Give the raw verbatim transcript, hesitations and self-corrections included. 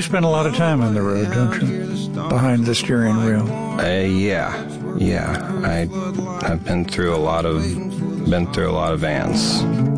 You spend a lot of time on the road, don't you? Behind the steering wheel. Uh, yeah, yeah. I, I've been through a lot of, been through a lot of vans.